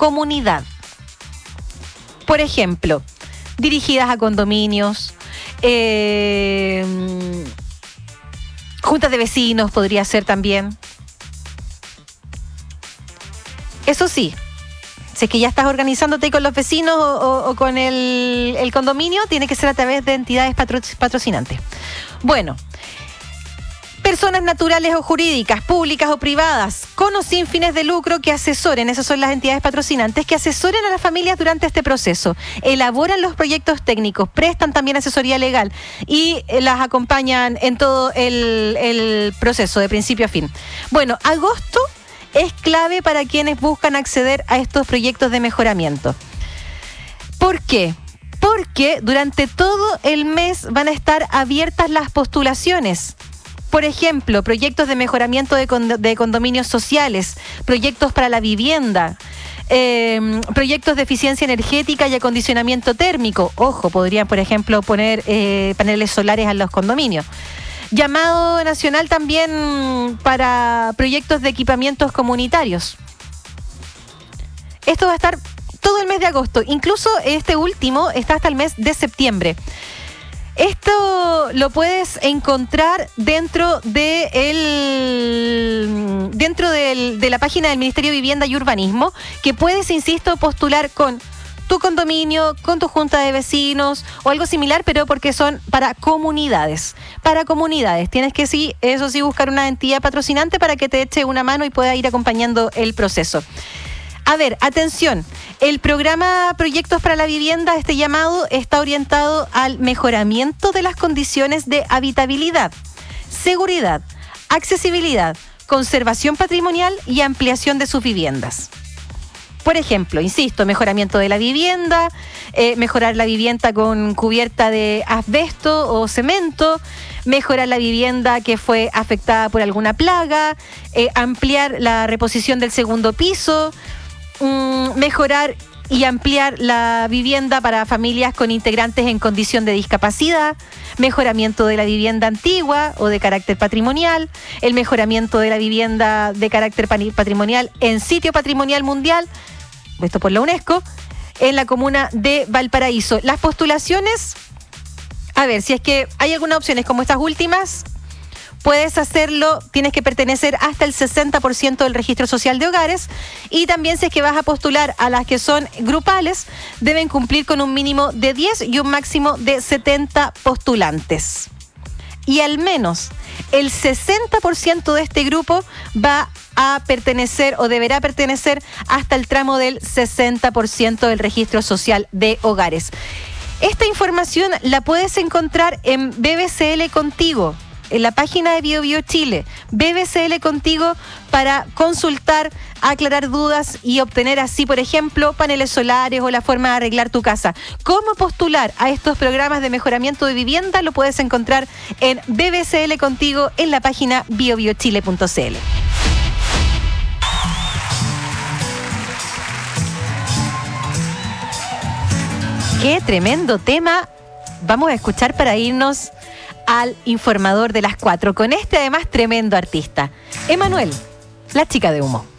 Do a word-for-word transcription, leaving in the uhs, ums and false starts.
comunidad. Por ejemplo, dirigidas a condominios, eh, juntas de vecinos podría ser también. Eso sí, si es que ya estás organizándote con los vecinos o, o, o con el, el condominio, tiene que ser a través de entidades patro, patrocinantes. Bueno, personas naturales o jurídicas, públicas o privadas, con o sin fines de lucro que asesoren, esas son las entidades patrocinantes, que asesoren a las familias durante este proceso, elaboran los proyectos técnicos, prestan también asesoría legal y las acompañan en todo el, el proceso de principio a fin. Bueno, agosto es clave para quienes buscan acceder a estos proyectos de mejoramiento. ¿Por qué? Porque durante todo el mes van a estar abiertas las postulaciones. Por ejemplo, proyectos de mejoramiento de, cond- de condominios sociales, proyectos para la vivienda, eh, proyectos de eficiencia energética y acondicionamiento térmico. Ojo, podrían, por ejemplo, poner eh, paneles solares a los condominios. Llamado nacional también para proyectos de equipamientos comunitarios. Esto va a estar todo el mes de agosto. Incluso este último está hasta el mes de septiembre. Esto lo puedes encontrar dentro de el, dentro del, de la página del Ministerio de Vivienda y Urbanismo, que puedes, insisto, postular con tu condominio, con tu junta de vecinos o algo similar, pero porque son para comunidades. Para comunidades. Tienes que, sí, eso sí, buscar una entidad patrocinante para que te eche una mano y pueda ir acompañando el proceso. A ver, atención, el programa Proyectos para la Vivienda, este llamado, está orientado al mejoramiento de las condiciones de habitabilidad, seguridad, accesibilidad, conservación patrimonial y ampliación de sus viviendas. Por ejemplo, insisto, mejoramiento de la vivienda, eh, mejorar la vivienda con cubierta de asbesto o cemento, mejorar la vivienda que fue afectada por alguna plaga, eh, ampliar la reposición del segundo piso, um, mejorar y ampliar la vivienda para familias con integrantes en condición de discapacidad, mejoramiento de la vivienda antigua o de carácter patrimonial, el mejoramiento de la vivienda de carácter patrimonial en sitio patrimonial mundial, esto por la UNESCO, en la comuna de Valparaíso. Las postulaciones, a ver, si es que hay algunas opciones como estas últimas, puedes hacerlo, tienes que pertenecer hasta el sesenta por ciento del registro social de hogares, y también si es que vas a postular a las que son grupales, deben cumplir con un mínimo de diez y un máximo de setenta postulantes. Y al menos el sesenta por ciento de este grupo va a pertenecer o deberá pertenecer hasta el tramo del sesenta por ciento del registro social de hogares. Esta información la puedes encontrar en B B C L Contigo, en la página de Bio Bio Chile, B B C L Contigo, para consultar, aclarar dudas y obtener así, por ejemplo, paneles solares o la forma de arreglar tu casa. ¿Cómo postular a estos programas de mejoramiento de vivienda? Lo puedes encontrar en B B C L Contigo en la página bio bio chile punto c l. Qué tremendo tema vamos a escuchar para irnos al informador de las cuatro, con este además tremendo artista, Emanuel, la chica de humo.